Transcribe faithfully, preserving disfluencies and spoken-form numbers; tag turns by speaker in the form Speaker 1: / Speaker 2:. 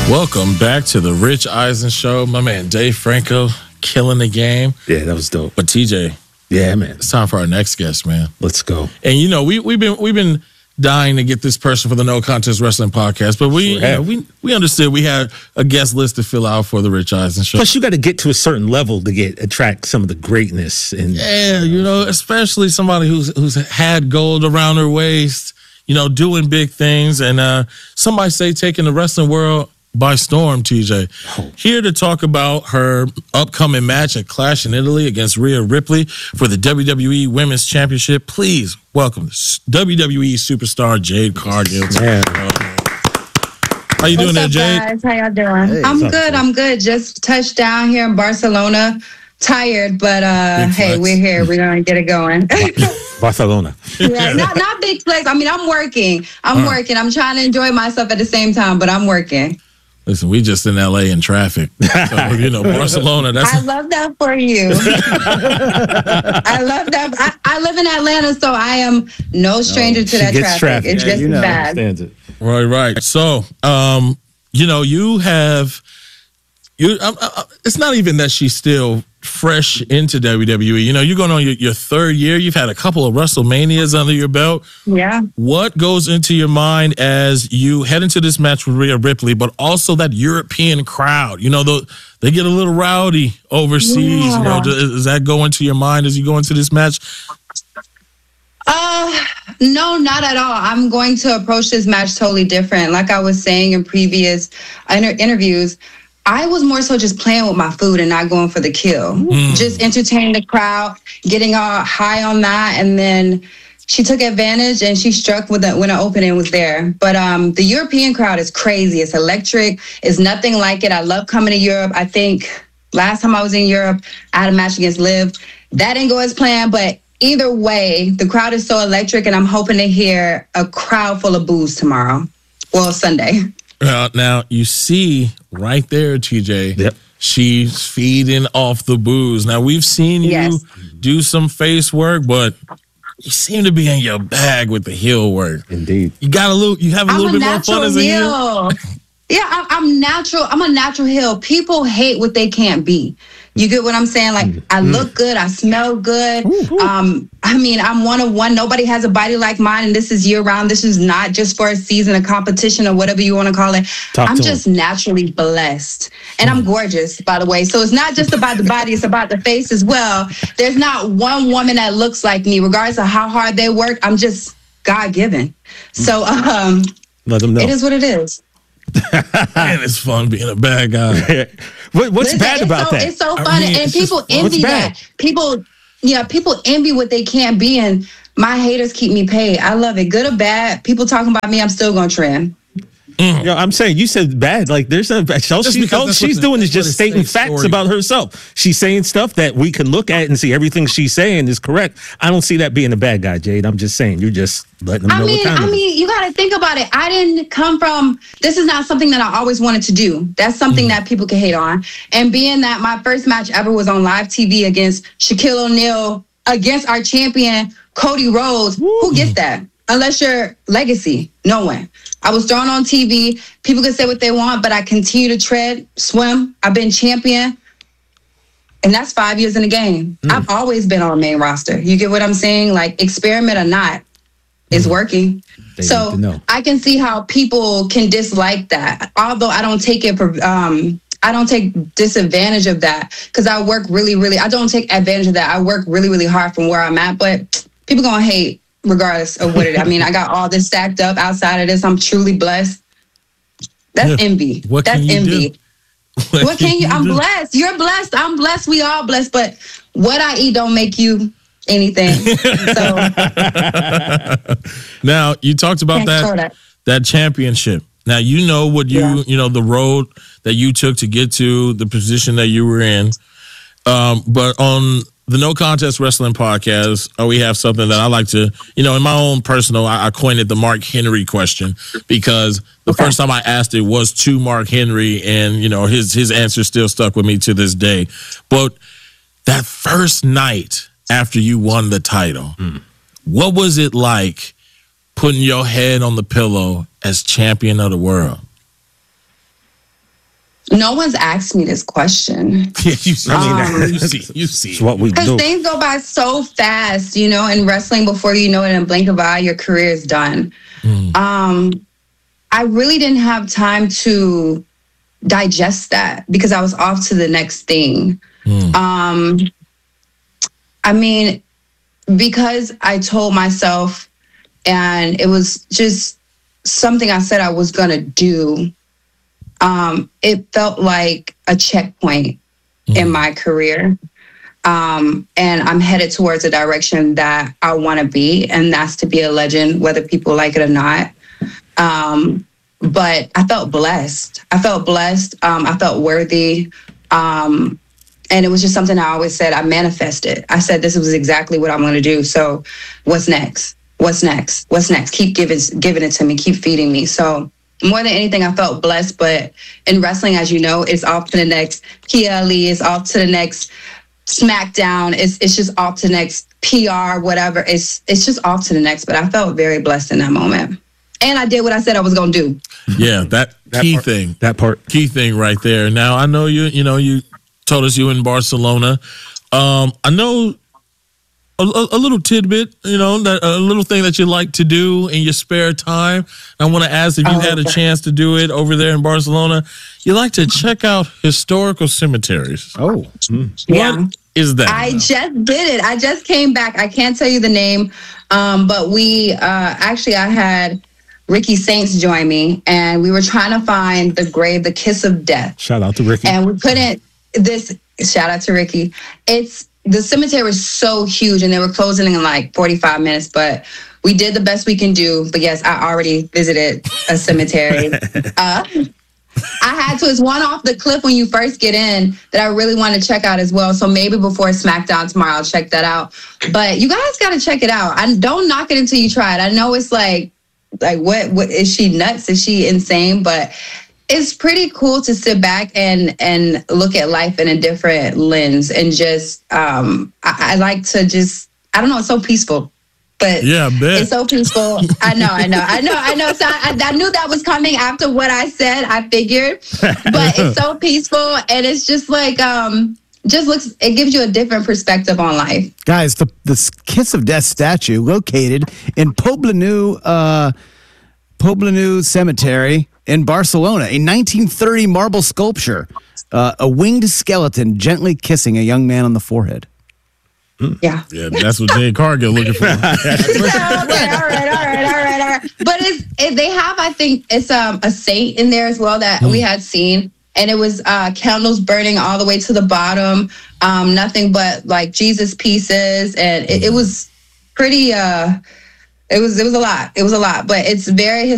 Speaker 1: Welcome back to the Rich Eisen Show. My man Dave Franco killing the game.
Speaker 2: Yeah, that was dope.
Speaker 1: But T J,
Speaker 2: yeah, man,
Speaker 1: it's time for our next guest, man.
Speaker 2: Let's go.
Speaker 1: And you know, we we've been we've been dying to get this person for the No Contest Wrestling Podcast, but we sure you know, we we understood we had a guest list to fill out for the Rich Eisen Show.
Speaker 2: Plus, you got to get to a certain level to get attract some of the greatness. And
Speaker 1: yeah, you know, especially somebody who's who's had gold around her waist, you know, doing big things, and uh, somebody say taking the wrestling world by storm, T J. Oh. Here to talk about her upcoming match at Clash in Italy against Rhea Ripley for the W W E Women's Championship. Please welcome W W E superstar Jade Cargill.
Speaker 2: Yeah.
Speaker 1: How you doing
Speaker 3: What's
Speaker 1: there,
Speaker 3: up,
Speaker 1: Jade?
Speaker 3: guys? How y'all doing?
Speaker 2: Hey,
Speaker 3: I'm
Speaker 2: up,
Speaker 3: good.
Speaker 2: Jade?
Speaker 3: I'm good. Just touched down here in Barcelona. Tired, but uh, hey, we're here. We're gonna get it going.
Speaker 2: Barcelona.
Speaker 3: Yeah, not not big flex. I mean, I'm working. I'm uh. working. I'm trying to enjoy myself at the same time, but I'm working.
Speaker 1: Listen, we just in L A in traffic. So, you know, Barcelona. That's
Speaker 3: I love that for you. I love that. I, I live in Atlanta, so I am no stranger
Speaker 2: no,
Speaker 3: to that traffic.
Speaker 2: traffic.
Speaker 3: It's
Speaker 2: yeah,
Speaker 3: just
Speaker 2: you know,
Speaker 3: bad.
Speaker 2: It.
Speaker 1: Right, right. So, um, you know, you have you. Um, uh, it's not even that she's still fresh into W W E. You know, you're going on your, your third year. You've had a couple of WrestleManias under your belt.
Speaker 3: Yeah.
Speaker 1: What goes into your mind as you head into this match with Rhea Ripley, but also that European crowd? You know, the, they get a little rowdy overseas. Yeah. You know, does, does that go into your mind as you go into this match?
Speaker 3: Uh, no, not at all. I'm going to approach this match totally different. Like I was saying in previous inter- interviews, I was more so just playing with my food and not going for the kill. Mm. Just entertaining the crowd, getting all high on that, and then she took advantage and she struck with it when an opening was there. But um, the European crowd is crazy. It's electric. It's nothing like it. I love coming to Europe. I think last time I was in Europe, I had a match against Liv. That didn't go as planned, but either way, the crowd is so electric, and I'm hoping to hear a crowd full of boos tomorrow. Well, Sunday.
Speaker 1: Uh, now, you see right there, T J,
Speaker 2: yep.
Speaker 1: she's feeding off the booze. Now, we've seen you
Speaker 3: yes.
Speaker 1: do some face work, but you seem to be in your bag with the heel work.
Speaker 2: Indeed.
Speaker 1: You got a little, you have a
Speaker 3: I'm
Speaker 1: little
Speaker 3: a
Speaker 1: bit more fun as a heel.
Speaker 3: Yeah, I'm, I'm natural. I'm a natural heel. People hate what they can't be. You get what I'm saying? Like, mm. I look good. I smell good. Ooh, ooh. Um, I mean, I'm one of one. Nobody has a body like mine, and this is year round. This is not just for a season, a competition, or whatever you want to call it. Talk I'm just him. naturally blessed. And mm. I'm gorgeous, by the way. So it's not just about the body. It's about the face as well. There's not one woman that looks like me, regardless of how hard they work. I'm just God-given. Mm. So um,
Speaker 2: let them know.
Speaker 3: It is what it is.
Speaker 1: Man, it's fun being a bad guy.
Speaker 2: what, what's
Speaker 3: Listen,
Speaker 2: bad about
Speaker 3: so,
Speaker 2: that?
Speaker 3: It's so fun,
Speaker 1: I mean,
Speaker 3: and people envy
Speaker 2: that.
Speaker 3: People, yeah, people envy what they can't be, and my haters keep me paid. I love it, good or bad. People talking about me, I'm still gonna trend.
Speaker 2: Mm. Yo, I'm saying you said bad. Like there's no all, she, all she's the, doing is just stating facts story. about herself. She's saying stuff that we can look at and see everything she's saying is correct. I don't see that being a bad guy, Jade. I'm just saying you're just letting them know
Speaker 3: I mean,
Speaker 2: what time
Speaker 3: I mean, you got to think about it. I didn't come from. This is not something that I always wanted to do. That's something mm. that people can hate on. And being that my first match ever was on live T V against Shaquille O'Neal against our champion Cody Rhodes, Woo. who gets that? Unless you're legacy, no one. I was thrown on T V. People can say what they want, but I continue to tread, swim. I've been champion. And that's five years in the game. Mm. I've always been on a main roster. You get what I'm saying? Like, experiment or not, it's mm. working.
Speaker 2: They
Speaker 3: so I can see how people can dislike that. Although I don't take it for, um, I don't take disadvantage of that because I work really, really, I don't take advantage of that. I work really, really hard from where I'm at, but people gonna hate regardless of what it is. I mean, I got all this stacked up outside of this. I'm truly blessed. That's yeah. envy.
Speaker 1: What
Speaker 3: That's
Speaker 1: can
Speaker 3: envy.
Speaker 1: What,
Speaker 3: what can you?
Speaker 1: you
Speaker 3: I'm
Speaker 1: do?
Speaker 3: blessed. You're blessed. I'm blessed. We all blessed. But what I eat don't make you anything. So
Speaker 1: now you talked about that, that that championship. Now you know what you yeah. you know the road that you took to get to the position that you were in. Um, but on the No Contest Wrestling Podcast, uh, we have something that I like to, you know, in my own personal, I, I coined it the Mark Henry question because the okay. first time I asked it was to Mark Henry, and, you know, his his answer still stuck with me to this day. But that first night after you won the title, mm. what was it like putting your head on the pillow as champion of the world?
Speaker 3: No one's asked me this question.
Speaker 1: Yeah, you see,
Speaker 3: um,
Speaker 1: you see, you see.
Speaker 2: It's what we do.
Speaker 3: Because things go by so fast, you know, in wrestling, before you know it, in a blink of an eye, your career is done. Mm. Um, I really didn't have time to digest that because I was off to the next thing. Mm. Um, I mean, because I told myself, and it was just something I said I was going to do, um, it felt like a checkpoint mm. in my career. Um, and I'm headed towards a direction that I want to be, and that's to be a legend, whether people like it or not. Um, but I felt blessed. I felt blessed. Um, I felt worthy. Um, and it was just something I always said, I manifested. I said, this was exactly what I'm going to do. So what's next? What's next? What's next? Keep giving, giving it to me. Keep feeding me. So more than anything, I felt blessed. But in wrestling, as you know, it's off to the next P L E. It's off to the next SmackDown. It's it's just off to the next P R, whatever. It's it's just off to the next. But I felt very blessed in that moment. And I did what I said I was going to do.
Speaker 1: Yeah, that, that key
Speaker 2: part,
Speaker 1: thing.
Speaker 2: That part.
Speaker 1: Key thing right there. Now, I know you, you know, you told us you in Barcelona. Um, I know a, a, a little tidbit, you know, that a little thing that you like to do in your spare time. I want to ask if you oh, had a okay. chance to do it over there in Barcelona. You like to check out historical cemeteries.
Speaker 2: Oh.
Speaker 1: Mm. Yeah. What is that?
Speaker 3: I just did it. I just came back. I can't tell you the name, um, but we uh, actually, I had Ricky Saints join me, and we were trying to find the grave, the kiss of death.
Speaker 2: Shout out to Ricky.
Speaker 3: And we couldn't, this, shout out to Ricky. It's, the cemetery was so huge, and they were closing in like forty-five minutes, but we did the best we can do. But yes, I already visited a cemetery. uh, I had to, it's one off the cliff when you first get in that I really want to check out as well. So maybe before SmackDown tomorrow, I'll check that out. But you guys got to check it out. I don't knock it until you try it. I know it's like, like what, what is she nuts? Is she insane? But it's pretty cool to sit back and, and look at life in a different lens. And just, um, I, I like to just, I don't know, it's so peaceful. But
Speaker 1: yeah, I bet.
Speaker 3: It's so peaceful. I know, I know, I know, I know. So I, I knew that was coming after what I said. I figured, but it's so peaceful, and it's just like, um, just looks. It gives you a different perspective on life.
Speaker 4: Guys, the the Kiss of Death statue located in Poblenou, uh, Poblenou Cemetery in Barcelona, a nineteen thirty marble sculpture, uh, a winged skeleton gently kissing a young man on the forehead.
Speaker 3: Yeah.
Speaker 1: Yeah, that's what Jade Cargill looking for.
Speaker 3: Yeah, okay, all right, all right, all right, all right. But it's it, they have, I think, it's um a saint in there as well that mm. we had seen, and it was uh, candles burning all the way to the bottom. Um, nothing but like Jesus pieces, and it, it was pretty. Uh, it was it was a lot. It was a lot, but it's very